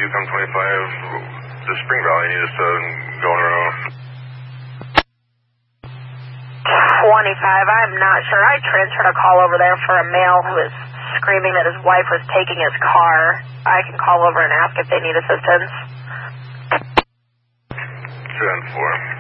1025, the Spring Valley is going around. 25, I'm not sure. I transferred a call over there for a male who was screaming that his wife was taking his car. I can call over and ask if they need assistance. 10-4.